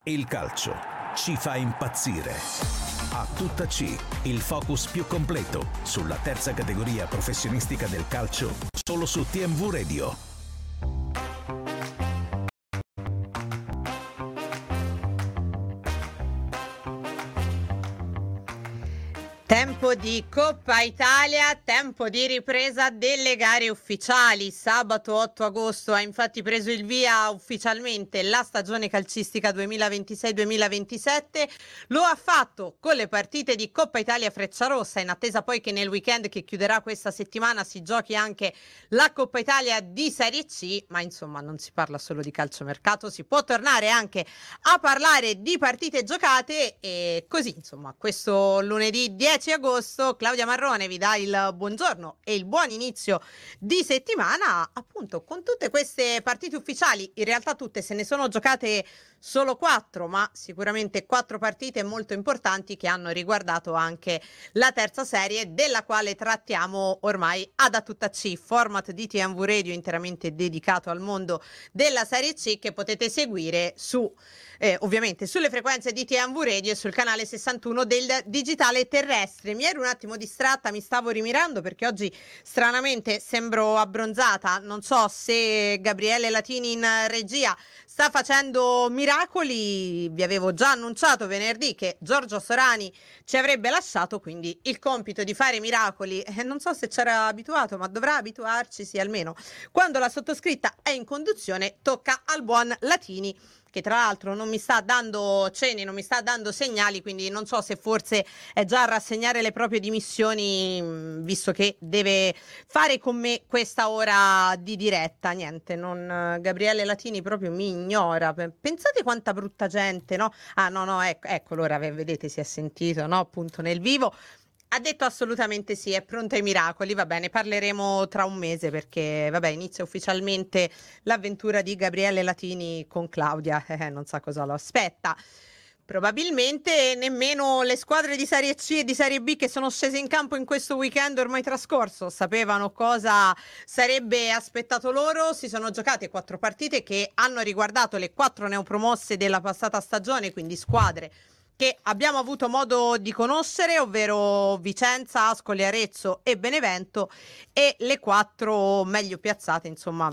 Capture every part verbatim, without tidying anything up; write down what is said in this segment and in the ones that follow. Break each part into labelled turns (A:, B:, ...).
A: Il calcio ci fa impazzire. A tutta C, il focus più completo sulla terza categoria professionistica del calcio, solo su T M V Radio.
B: Tempo di Coppa Italia, tempo di ripresa delle gare ufficiali. Sabato otto agosto ha infatti preso il via ufficialmente la stagione calcistica duemilaventisei duemilaventisette. Lo ha fatto con le partite di Coppa Italia Frecciarossa, in attesa poi che nel weekend che chiuderà questa settimana si giochi anche la Coppa Italia di Serie C. Ma insomma non si parla solo di calciomercato, si può tornare anche a parlare di partite giocate. E così insomma questo lunedì dieci agosto Claudia Marrone vi dà il buongiorno e il buon inizio di settimana, appunto con tutte queste partite ufficiali. In realtà tutte, se ne sono giocate solo quattro, ma sicuramente quattro partite molto importanti che hanno riguardato anche la terza serie, della quale trattiamo ormai ad A Tutta C, format di T M V Radio interamente dedicato al mondo della Serie C, che potete seguire su Eh, ovviamente sulle frequenze di T M V Radio e sul canale sessantuno del digitale terrestre. Mi ero un attimo distratta, mi stavo rimirando perché oggi stranamente sembro abbronzata. Non so se Gabriele Latini in regia sta facendo miracoli. Vi avevo già annunciato venerdì che Giorgio Sorani ci avrebbe lasciato, quindi il compito di fare miracoli, eh, non so se c'era abituato, ma dovrà abituarci, sì, almeno quando la sottoscritta è in conduzione tocca al buon Latini, che tra l'altro non mi sta dando cenni, non mi sta dando segnali, quindi non so se forse è già a rassegnare le proprie dimissioni, visto che deve fare con me questa ora di diretta. Niente, non, Gabriele Latini proprio mi ignora. Pensate quanta brutta gente, no? Ah no, no, ecco, ecco ora vedete, si è sentito, no? Appunto nel vivo. Ha detto assolutamente sì, è pronta ai miracoli. Va bene, parleremo tra un mese perché, vabbè, inizia ufficialmente l'avventura di Gabriele Latini con Claudia. Eh, non sa cosa lo aspetta. Probabilmente nemmeno le squadre di Serie C e di Serie B che sono scese in campo in questo weekend ormai trascorso sapevano cosa sarebbe aspettato loro. Si sono giocate quattro partite che hanno riguardato le quattro neopromosse della passata stagione, quindi squadre che abbiamo avuto modo di conoscere, ovvero Vicenza, Ascoli, Arezzo e Benevento, e le quattro meglio piazzate, insomma,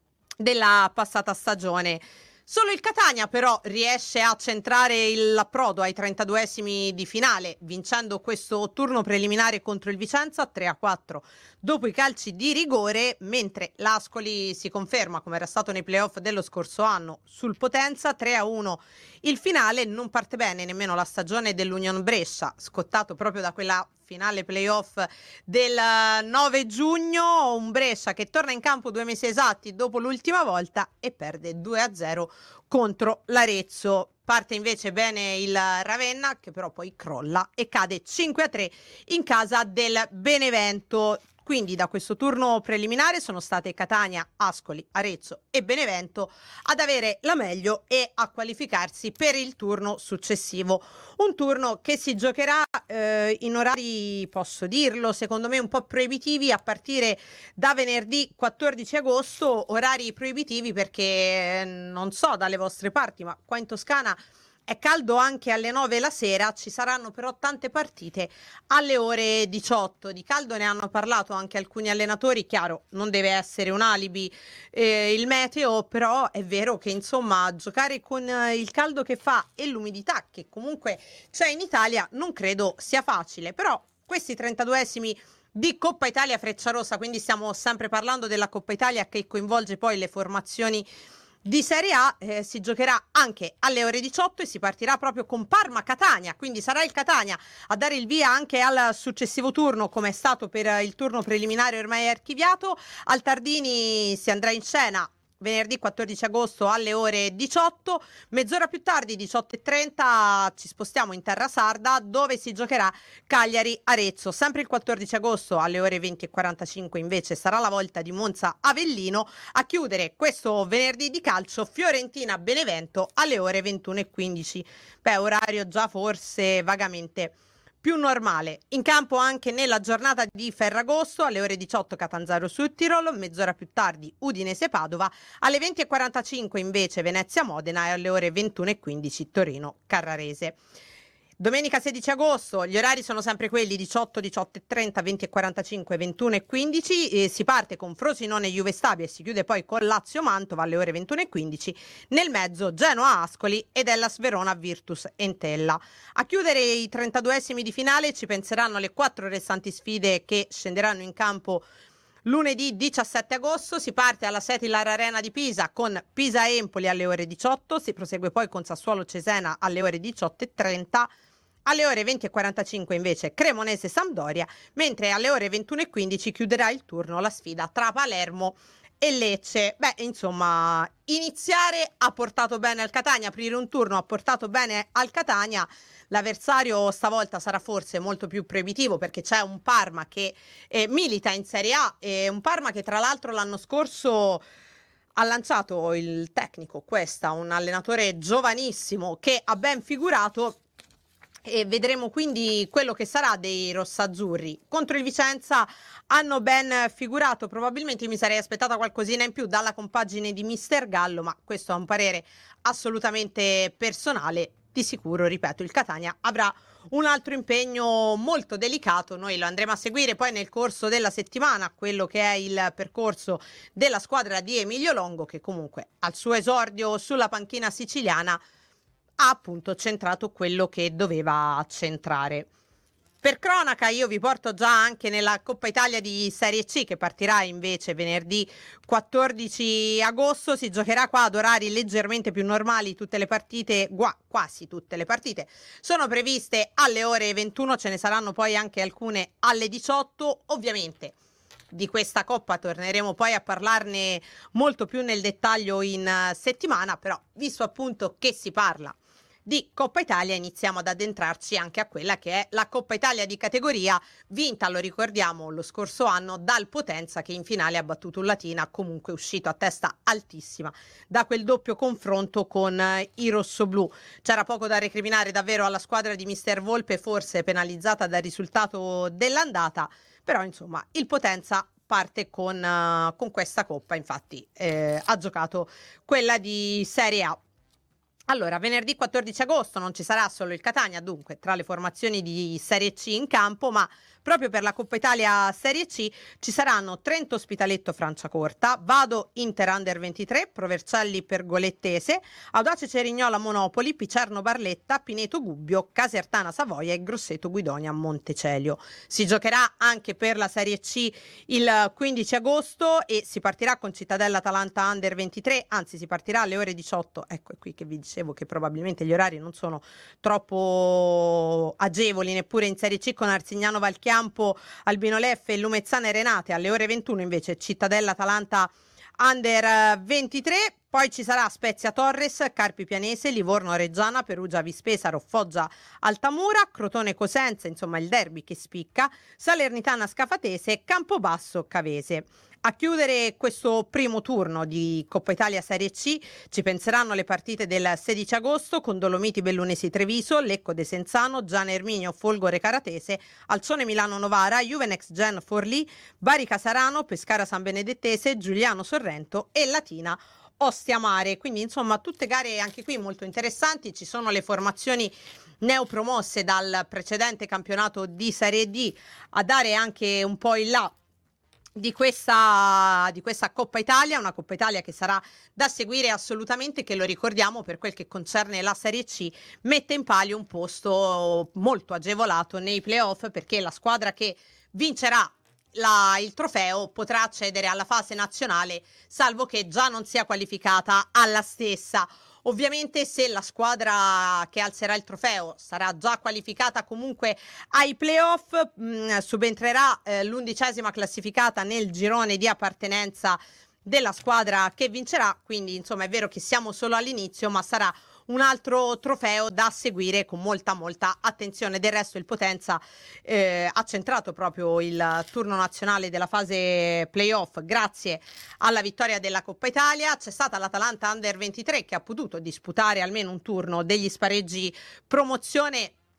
B: della passata stagione. Solo il Catania però riesce a centrare il- l'approdo ai trentaduesimi di finale, vincendo questo turno preliminare contro il Vicenza tre a quattro dopo i calci di rigore, mentre l'Ascoli si conferma, come era stato nei playoff dello scorso anno, sul Potenza tre a uno. Il finale non parte bene nemmeno la stagione dell'Union Brescia, scottato proprio da quella finale playoff del nove giugno, un Brescia che torna in campo due mesi esatti dopo l'ultima volta e perde due a zero contro l'Arezzo. Parte invece bene il Ravenna, che però poi crolla e cade cinque a tre in casa del Benevento. Quindi da questo turno preliminare sono state Catania, Ascoli, Arezzo e Benevento ad avere la meglio e a qualificarsi per il turno successivo. Un turno che si giocherà eh, in orari, posso dirlo, secondo me un po' proibitivi, a partire da venerdì quattordici agosto, orari proibitivi perché non so dalle vostre parti, ma qua in Toscana è caldo anche alle nove la sera. Ci saranno però tante partite alle ore diciotto. Di caldo ne hanno parlato anche alcuni allenatori. Chiaro, non deve essere un alibi eh, il meteo, però è vero che insomma giocare con eh, il caldo che fa e l'umidità che comunque c'è in Italia non credo sia facile. Però questi trentaduesimi di Coppa Italia Frecciarossa, quindi stiamo sempre parlando della Coppa Italia che coinvolge poi le formazioni di Serie A, eh, si giocherà anche alle ore diciotto e si partirà proprio con Parma-Catania, quindi sarà il Catania a dare il via anche al successivo turno, come è stato per il turno preliminare ormai archiviato. Al Tardini si andrà in scena venerdì quattordici agosto alle ore diciotto. Mezz'ora più tardi, diciotto e trenta, ci spostiamo in terra sarda dove si giocherà Cagliari-Arezzo. Sempre il quattordici agosto alle ore venti e quarantacinque invece sarà la volta di Monza-Avellino. A chiudere questo venerdì di calcio Fiorentina-Benevento alle ore ventuno e quindici. Beh, orario già forse vagamente più normale. In campo anche nella giornata di Ferragosto alle ore diciotto Catanzaro Südtirol, mezz'ora più tardi Udinese Padova, alle venti e quarantacinque invece Venezia Modena e alle ore ventuno e quindici Torino Carrarese. Domenica sedici agosto gli orari sono sempre quelli diciotto, diciotto e trenta, venti e quarantacinque, ventuno e quindici. E si parte con Frosinone Juve Stabia e si chiude poi con Lazio Mantova alle ore ventuno e quindici. Nel mezzo Genoa Ascoli ed Hellas Verona Virtus Entella. A chiudere i trentaduesimi di finale ci penseranno le quattro restanti sfide che scenderanno in campo lunedì diciassette agosto. Si parte alla Setilar Arena di Pisa con Pisa Empoli alle ore diciotto, si prosegue poi con Sassuolo Cesena alle ore diciotto e trenta. Alle ore venti e quarantacinque invece Cremonese Sampdoria, mentre alle ore ventuno e quindici chiuderà il turno la sfida tra Palermo e Lecce. Beh, insomma, iniziare ha portato bene al Catania, aprire un turno ha portato bene al Catania. L'avversario stavolta sarà forse molto più proibitivo perché c'è un Parma che eh, milita in Serie A, e un Parma che tra l'altro l'anno scorso ha lanciato il tecnico Cuesta, un allenatore giovanissimo che ha ben figurato. E vedremo quindi quello che sarà dei rossazzurri. Contro il Vicenza hanno ben figurato, probabilmente mi sarei aspettata qualcosina in più dalla compagine di Mister Gallo, ma questo è un parere assolutamente personale. Di sicuro, ripeto, il Catania avrà un altro impegno molto delicato. Noi lo andremo a seguire poi nel corso della settimana, quello che è il percorso della squadra di Emilio Longo, che comunque al suo esordio sulla panchina siciliana ha appunto centrato quello che doveva centrare. Per cronaca io vi porto già anche nella Coppa Italia di Serie C, che partirà invece venerdì quattordici agosto. Si giocherà qua ad orari leggermente più normali. Tutte le partite, gua, quasi tutte le partite, sono previste alle ore ventuno, ce ne saranno poi anche alcune alle diciotto. Ovviamente di questa Coppa torneremo poi a parlarne molto più nel dettaglio in uh, settimana, però visto appunto che si parla di Coppa Italia iniziamo ad addentrarci anche a quella che è la Coppa Italia di categoria, vinta, lo ricordiamo, lo scorso anno dal Potenza, che in finale ha battuto un Latina, comunque uscito a testa altissima da quel doppio confronto con eh, i rossoblù. C'era poco da recriminare davvero alla squadra di Mister Volpe, forse penalizzata dal risultato dell'andata, però insomma il Potenza parte con, uh, con questa Coppa, infatti eh, ha giocato quella di Serie A. Allora, venerdì quattordici agosto non ci sarà solo il Catania, dunque, tra le formazioni di Serie C in campo, ma proprio per la Coppa Italia Serie C ci saranno Trento Ospitaletto Franciacorta, Vado Inter Under ventitré, Provercelli Pergolettese, Audace Cerignola Monopoli, Picerno Barletta, Pineto Gubbio, Casertana Savoia e Grosseto Guidonia Montecelio. Si giocherà anche per la Serie C il quindici agosto e si partirà con Cittadella Atalanta Under ventitré, anzi si partirà alle ore diciotto, ecco è qui che vi dicevo che probabilmente gli orari non sono troppo agevoli neppure in Serie C, con Arzignano Valchiampo, Albino Leffe e Lumezzane Renate. Alle ore ventuno invece Cittadella Atalanta Under ventitré. Poi ci sarà Spezia Torres, Carpi Pianese, Livorno Reggiana, Perugia Vispesaro, Foggia Altamura, Crotone Cosenza, insomma il derby che spicca, Salernitana Scafatese, Campobasso Cavese. A chiudere questo primo turno di Coppa Italia Serie C ci penseranno le partite del sedici agosto con Dolomiti Bellunesi Treviso, Lecco Desenzano, Gian Erminio Folgore Caratese, Alcione Milano Novara, Juvenex Gen Forlì, Bari Casarano, Pescara San Benedettese, Giuliano Sorrento e Latina Ostia Mare. Quindi insomma tutte gare anche qui molto interessanti. Ci sono le formazioni neopromosse dal precedente campionato di Serie D a dare anche un po' il là di questa, di questa Coppa Italia, una Coppa Italia che sarà da seguire assolutamente, che lo ricordiamo per quel che concerne la Serie C mette in palio un posto molto agevolato nei playoff, perché la squadra che vincerà La, il trofeo potrà accedere alla fase nazionale, salvo che già non sia qualificata alla stessa. Ovviamente se la squadra che alzerà il trofeo sarà già qualificata comunque ai playoff, mh, subentrerà eh, l'undicesima classificata nel girone di appartenenza della squadra che vincerà. Quindi insomma è vero che siamo solo all'inizio, ma sarà un altro trofeo da seguire con molta molta attenzione. Del resto il Potenza eh, ha centrato proprio il turno nazionale della fase playoff grazie alla vittoria della Coppa Italia. C'è stata l'Atalanta Under ventitré che ha potuto disputare almeno un turno degli spareggi promozione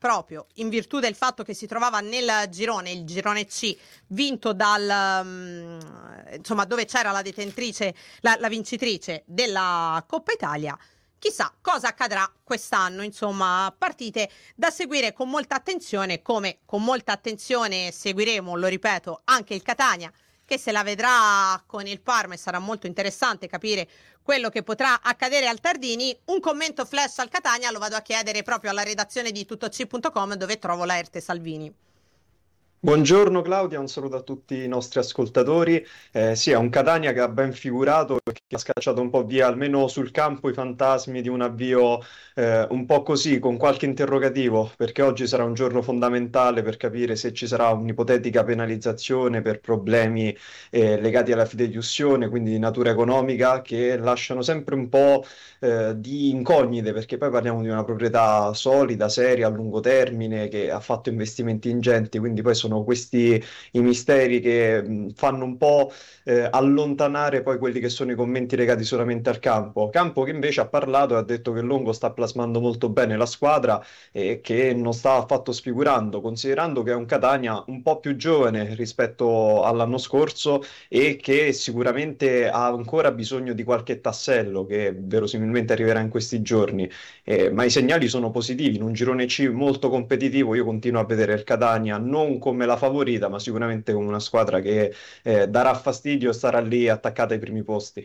B: proprio in virtù del fatto che si trovava nel girone, il girone C, vinto dal, um, insomma, dove c'era la detentrice, la, la vincitrice della Coppa Italia. Chissà cosa accadrà quest'anno, insomma, partite da seguire con molta attenzione, come con molta attenzione seguiremo, lo ripeto, anche il Catania, che se la vedrà con il Parma e sarà molto interessante capire quello che potrà accadere al Tardini. Un commento flash al Catania lo vado a chiedere proprio alla redazione di tuttoc punto com, dove trovo la Erte Salvini.
C: Buongiorno Claudia, un saluto a tutti i nostri ascoltatori. Eh, sì, è un Catania che ha ben figurato, che ha scacciato un po' via, almeno sul campo, i fantasmi di un avvio eh, un po' così, con qualche interrogativo, perché oggi sarà un giorno fondamentale per capire se ci sarà un'ipotetica penalizzazione per problemi eh, legati alla fideiussione, quindi di natura economica, che lasciano sempre un po' eh, di incognite, perché poi parliamo di una proprietà solida, seria, a lungo termine, che ha fatto investimenti ingenti, quindi poi sono questi i misteri che mh, fanno un po' eh, allontanare poi quelli che sono i commenti legati solamente al campo. Campo che invece ha parlato e ha detto che Longo sta plasmando molto bene la squadra e che non sta affatto sfigurando, considerando che è un Catania un po' più giovane rispetto all'anno scorso e che sicuramente ha ancora bisogno di qualche tassello che verosimilmente arriverà in questi giorni. Eh, ma i segnali sono positivi. In un girone C molto competitivo io continuo a vedere il Catania non come la favorita, ma sicuramente come una squadra che eh, darà fastidio e starà lì attaccata ai primi posti.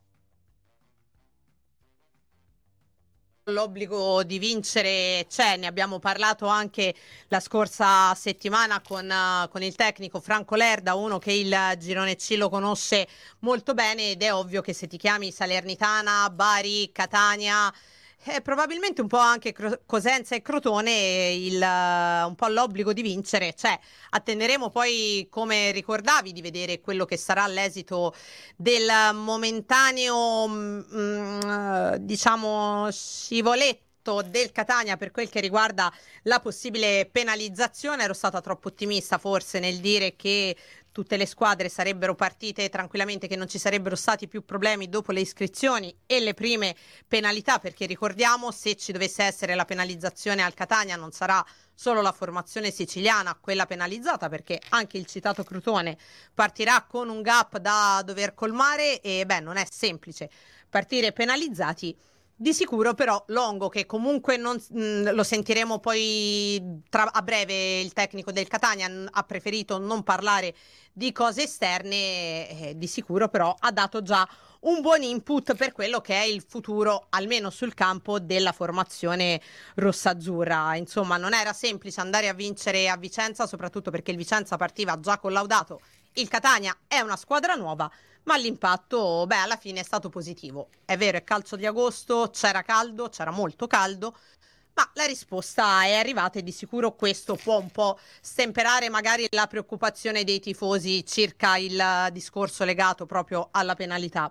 B: L'obbligo di vincere c'è, ne abbiamo parlato anche la scorsa settimana con, uh, con il tecnico Franco Lerda, uno che il girone C lo conosce molto bene, ed è ovvio che se ti chiami Salernitana, Bari, Catania, eh, probabilmente un po' anche Cro- Cosenza e Crotone, il, uh, un po' l'obbligo di vincere c'è. Attenderemo poi, come ricordavi, di vedere quello che sarà l'esito del momentaneo, mh, diciamo, scivoletto del Catania per quel che riguarda la possibile penalizzazione. Ero stata troppo ottimista forse nel dire che tutte le squadre sarebbero partite tranquillamente, che non ci sarebbero stati più problemi dopo le iscrizioni e le prime penalità, perché ricordiamo, se ci dovesse essere la penalizzazione al Catania non sarà solo la formazione siciliana quella penalizzata, perché anche il citato Crotone partirà con un gap da dover colmare e beh, non è semplice partire penalizzati. Di sicuro però Longo, che comunque non, mh, lo sentiremo poi tra, a breve, il tecnico del Catania n- ha preferito non parlare di cose esterne, eh, di sicuro però ha dato già un buon input per quello che è il futuro, almeno sul campo, della formazione rossazzurra. Insomma, non era semplice andare a vincere a Vicenza, soprattutto perché il Vicenza partiva già collaudato. Il Catania è una squadra nuova, ma l'impatto, beh, alla fine è stato positivo. È vero, è calcio di agosto, c'era caldo, c'era molto caldo, ma la risposta è arrivata e di sicuro questo può un po' stemperare magari la preoccupazione dei tifosi circa il discorso legato proprio alla penalità.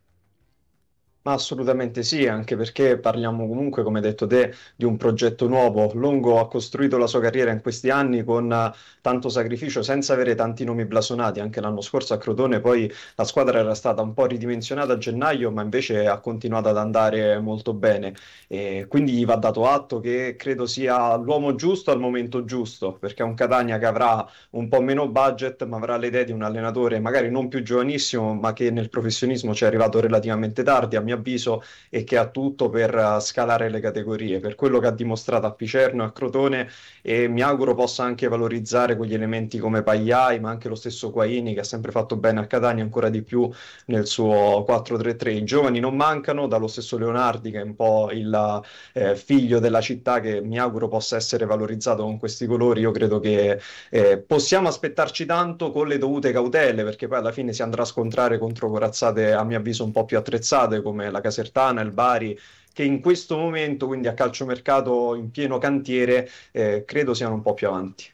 C: Ma assolutamente sì, anche perché parliamo comunque, come hai detto te, di un progetto nuovo. Longo ha costruito la sua carriera in questi anni con eh, tanto sacrificio, senza avere tanti nomi blasonati. Anche l'anno scorso a Crotone poi la squadra era stata un po' ridimensionata a gennaio, ma invece ha continuato ad andare molto bene. E quindi gli va dato atto che credo sia l'uomo giusto al momento giusto, perché è un Catania che avrà un po' meno budget, ma avrà le idee di un allenatore magari non più giovanissimo, ma che nel professionismo ci è arrivato relativamente tardi, a mio avviso, e che ha tutto per uh, scalare le categorie, per quello che ha dimostrato a Picerno e a Crotone, e mi auguro possa anche valorizzare quegli elementi come Pagliai, ma anche lo stesso Quaini, che ha sempre fatto bene a Catania, ancora di più nel suo quattro tre tre. I giovani non mancano, dallo stesso Leonardi, che è un po' il eh, figlio della città, che mi auguro possa essere valorizzato con questi colori. Io credo che eh, possiamo aspettarci tanto, con le dovute cautele, perché poi alla fine si andrà a scontrare contro corazzate a mio avviso un po' più attrezzate come la Casertana, il Bari, che in questo momento, quindi a calciomercato in pieno cantiere, eh, credo siano un po' più avanti.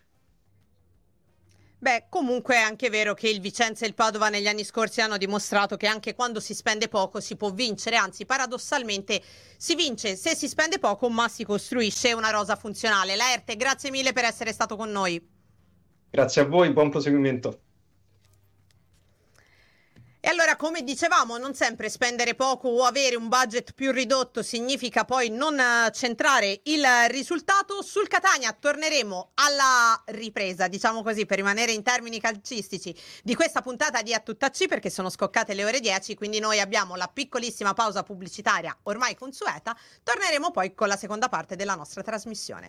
B: Beh, comunque è anche vero che il Vicenza e il Padova negli anni scorsi hanno dimostrato che anche quando si spende poco si può vincere, anzi paradossalmente si vince se si spende poco, ma si costruisce una rosa funzionale. Laerte, grazie mille per essere stato con noi.
C: Grazie a voi, buon proseguimento.
B: E allora, come dicevamo, non sempre spendere poco o avere un budget più ridotto significa poi non centrare il risultato. Sul Catania torneremo alla ripresa, diciamo così, per rimanere in termini calcistici, di questa puntata di A Tutta C, perché sono scoccate le ore dieci, quindi noi abbiamo la piccolissima pausa pubblicitaria ormai consueta. Torneremo poi con la seconda parte della nostra trasmissione.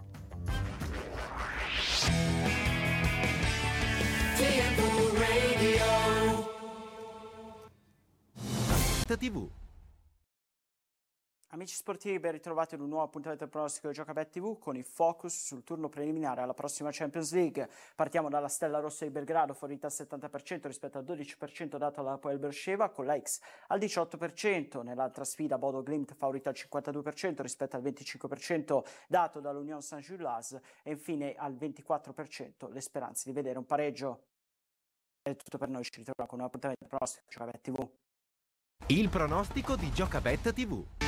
D: tivù. Amici sportivi, ben ritrovati in un nuovo appuntamento del pronostico di Giocabet tivù con il focus sul turno preliminare alla prossima Champions League. Partiamo dalla Stella Rossa di Belgrado, favorita al settanta per cento rispetto al dodici per cento dato alla Hapoel Beersheva, con la X al diciotto per cento. Nell'altra sfida Bodo Glimt favorita al cinquantadue per cento rispetto al venticinque per cento dato dall'Union Saint-Gilloise, e infine al ventiquattro per cento le speranze di vedere un pareggio. È tutto per noi, ci ritroviamo con un appuntamento del pronostico di Giocabet tivù.
A: Il pronostico di Giocabet tivù.